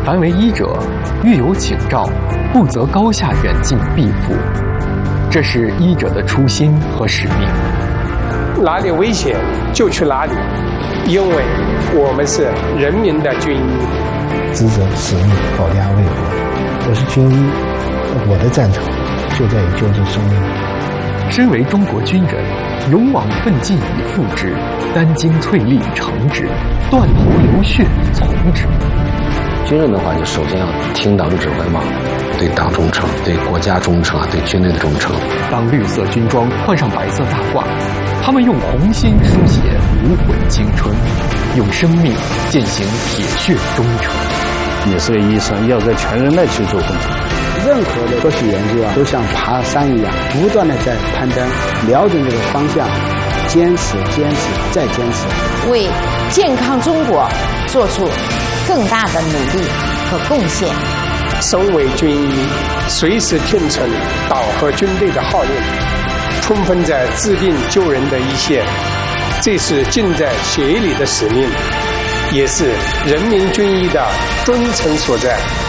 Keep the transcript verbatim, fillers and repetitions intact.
凡为医者，欲有请召，不择高下远近必赴。这是医者的初心和使命。 哪里危险就去哪里，因为我们是人民的军医。 职责使命，保家卫国。我是军医，我的战场就在于救治生命。 身为中国军人，勇往奋进以赴之，殚精淬力以成之，断头流血以从之。 军人的话，就首先要听党指挥嘛，对党忠诚，对国家忠诚啊，对军队的忠诚。 当绿色军装换上白色大褂，他们用红心书写无悔青春，用生命践行铁血忠诚。 你是个医生，要在全人类去做工作。 任何的科学研究啊，都像爬山一样，不断的在攀登，瞄准这个方向，坚持、坚持再坚持， 为健康中国做出更大的努力和贡献。 身为军医，随时听从党和军队的号令，冲锋在治病救人的一线，这是尽在血里的使命，也是人民军医的忠诚所在。